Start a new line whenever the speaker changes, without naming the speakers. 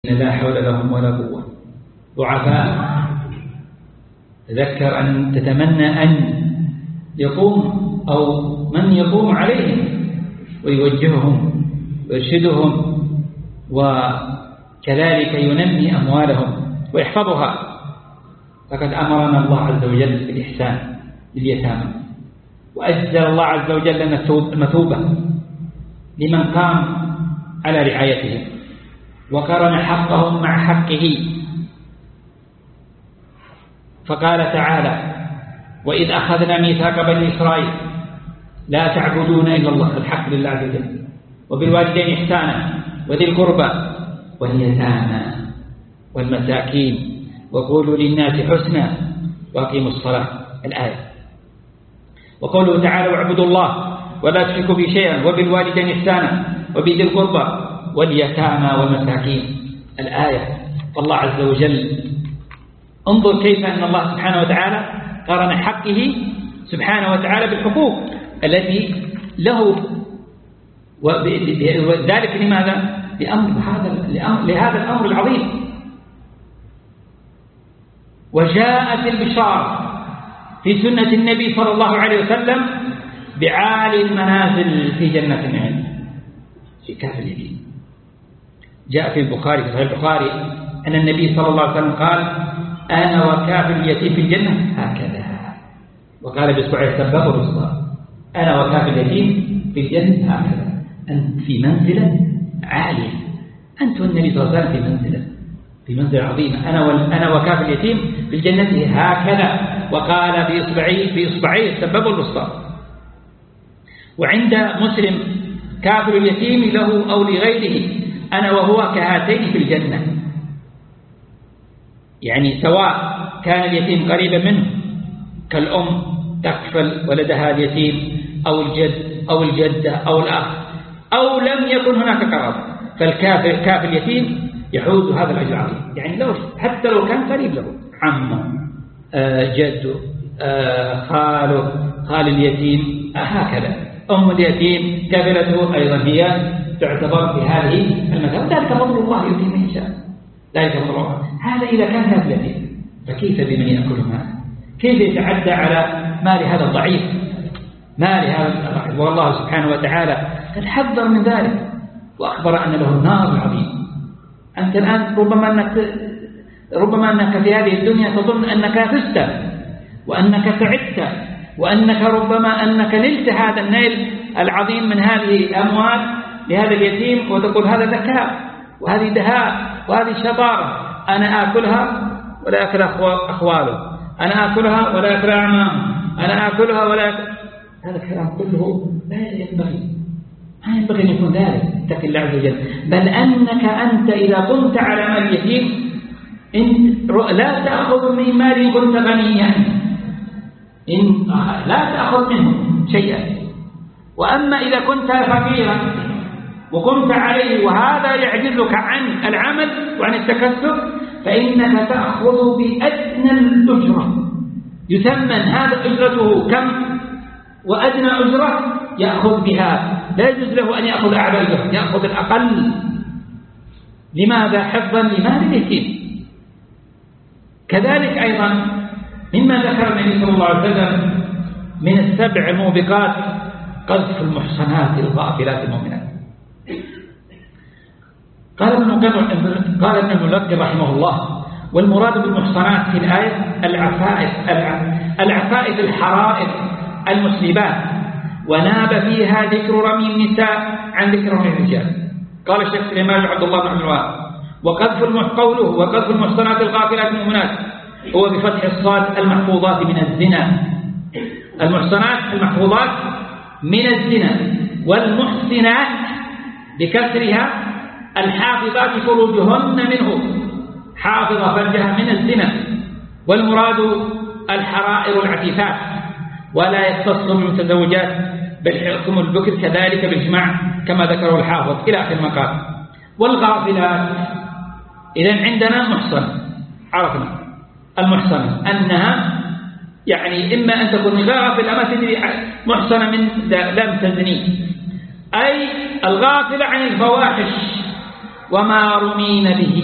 لا حول لهم ولا قوة، ضعفاء. تذكر أن تتمنى أن يقوم أو من يقوم عليهم ويوجههم ويرشدهم، وكذلك ينمي أموالهم ويحفظها. فقد أمرنا الله عز وجل بالإحسان لليتامى، وأجزل الله عز وجل المثوبة لمن قام على رعايتهم وقرن حقهم مع حقه. فقال تعالى: وإذ أخذنا ميثاق بني إسرائيل لا تعبدون إلا الله، الحق لله عز وجل، وبالوالدين إحسانا وذي القربى واليتامى والمساكين وقولوا للناس حسنا وأقيموا الصلاة، الآية. وقوله تعالى: واعبدوا الله ولا تشركوا به شيئا وبالوالدين إحسانا وبذي القربى واليتامى والمساكين، الآية. فالله عز وجل انظر كيف أن الله سبحانه وتعالى قرن حقه سبحانه وتعالى بالحقوق التي له، وذلك لماذا؟ لهذا الأمر العظيم. وجاءت البشارة في سنة النبي صلى الله عليه وسلم بعالي المنازل في جنة النعيم في كاف اليتيم. جاء في البخاري في صحيح البخاري أن النبي صلى الله عليه وسلم قال: أنا وكاف اليتيم في الجنة هكذا، وقال بإصبعه السبابة والوسطى: أنا وكاف اليتيم في الجنة هكذا. أنت في منزلة عالية، أنت والنبي صلى الله عليه وسلم في منزلة عظيمة. أنا وكاف اليتيم في الجنة هكذا، وقال بإصبعيه السبابة والوسطى. وعند مسلم: كافر اليتيم له أو لغيره أنا وهو كهاتين في الجنة، يعني سواء كان اليتيم قريبا منه كالأم تكفل ولدها اليتيم أو الجد أو الجدة أو الأخ، أو لم يكن هناك قرابة، فالكافر اليتيم يحوز هذا الأجر العظيم. يعني حتى لو كان قريب له عمه، جده، خاله، خال اليتيم، هكذا. أم اليتيم كفلته أيضا هي تعتبر في هذه المثابة. ذلك فضل الله يؤتيه من يشاء، ذلك فضل الله. هذا إذا كان كافل اليتيم، فكيف بمن يأكل ماله؟ كيف يتعدى على مال هذا الضعيف؟ والله سبحانه وتعالى قد حذر من ذلك وأخبر أن له النار العظيم. أنت الآن ربما أنك في هذه الدنيا تظن أنك فزت وأنك سعدت وأنك ربما أنك نلت هذا النيل العظيم من هذه الأموال لهذا اليتيم، وتقول هذا ذكاء وهذه دهاء وهذه شطارة، أنا آكلها ولا أكل أخواله، أنا آكلها ولا أكل أعمامه، أنا آكلها ولا أكل. هذا الكلام كله لا ينبغي أن يكون ذلك. اتق الله عز وجل. بل أنك أنت إذا كنت على مال اليتيم لا تأخذ من مال كنت غنيا، لا تأخذ منه شيئا. وأما إذا كنت فقيرا وكنت عليه وهذا يعجزك عن العمل وعن التكسب، فإنك تأخذ بأدنى الأجرة، يثمن هذا أجرته كم، وأدنى أجرة يأخذ بها. لا يجوز له أن يأخذ أعلى أجرة، يأخذ الأقل. لماذا؟ حفظا لمال اليتيم. كذلك أيضا مما ذكر النبي صلى الله عليه وسلم من السبع الموبقات قذف المحصنات الغافلات المؤمنات. قال ابن الملقن رحمه الله: والمراد بالمحصنات في الآية العفائف الحرائر المسلمات، وناب فيها ذكر رمي النساء عن ذكر رمي الرجال. قال الشيخ سليمان بن عبد الله بن عبد الوهاب: قوله وقذف المحصنات الغافلات المؤمنات هو بفتح الصاد المحفوظات من الزنا. المحصنات المحفوظات من الزنا، والمحسنات بكسرها الحافظات فروجهن منه، حافظ فرجها من الزنا. والمراد الحرائر العفيفات، ولا يختص بالمتزوجات بل حكم البكر كذلك بالإجماع كما ذكره الحافظ إلى آخر ما قال. والغافلات إذن عندنا محصن، عرفنا المحصن أنها يعني إما أن تكون غافلة ما تدري محصنة من لم تزني، أي الغافلة عن الفواحش وما رمين به